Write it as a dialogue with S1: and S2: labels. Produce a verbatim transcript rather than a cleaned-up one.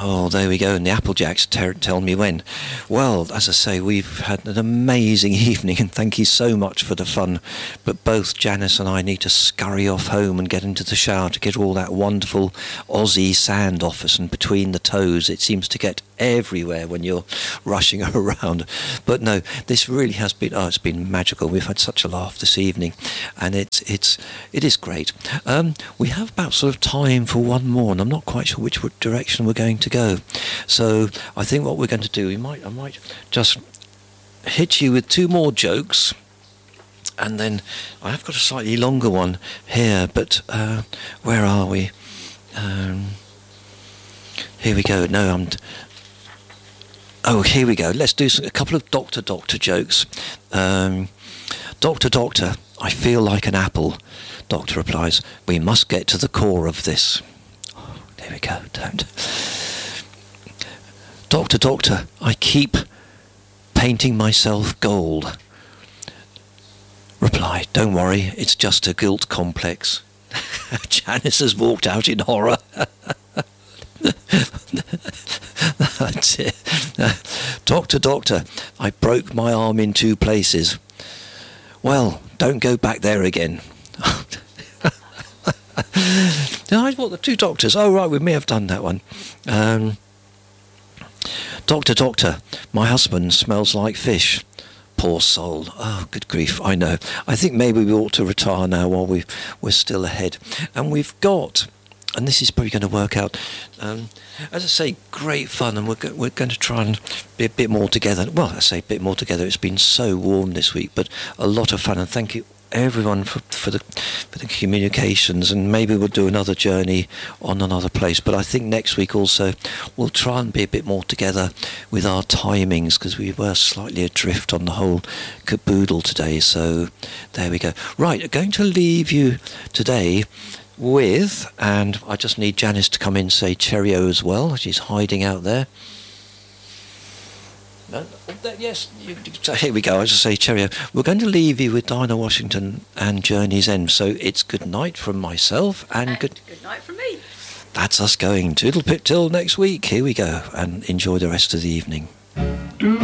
S1: Oh, there we go. And the Applejacks ter- tell me when. Well, as I say, we've had an amazing evening, and thank you so much for the fun. But both Janice and I need to scurry off home and get into the shower to get all that wonderful Aussie sand off us and between the toes. It seems to get everywhere when you're rushing around. But no, this really has been, oh, it's been magical. We've had such a laugh this evening, and it's it's it is great. Um, we have about sort of time for one more, and I'm not quite sure which direction we're going to go. So I think what we're going to do, we might I might just hit you with two more jokes, and then I have got a slightly longer one here, but uh, where are we? Um, here we go. No, I'm. T- oh, here we go. Let's do some, a couple of Doctor Doctor jokes. Um, Doctor Doctor, I feel like an apple. Doctor replies, we must get to the core of this. Oh, there we go. Don't. Doctor, doctor, I keep painting myself gold. Reply, don't worry, it's just a guilt complex. Janice has walked out in horror. That's it. Doctor, doctor, I broke my arm in two places. Well, don't go back there again. I what the two doctors. Oh right, we may have done that one. Um, Doctor, doctor, my husband smells like fish. Poor soul. Oh, good grief, I know. I think maybe we ought to retire now while we, we're still ahead. And we've got, and this is probably going to work out, um, as I say, great fun, and we're, go- we're going to try and be a bit more together. Well, I say a bit more together. It's been so warm this week, but a lot of fun, and thank you everyone for, for the for the communications, and maybe we'll do another journey on another place. But I think next week also we'll try and be a bit more together with our timings, because we were slightly adrift on the whole caboodle today. So there we go. Right, I'm going to leave you today with, and I just need Janice to come in and say cheerio as well. She's hiding out there. No, that, yes, you, so here we go. I just say cheerio. We're going to leave you with Dinah Washington and Journey's End. So it's good night from myself and,
S2: and
S1: good
S2: good night from me.
S1: That's us going. Toodle pip till next week. Here we go, and enjoy the rest of the evening.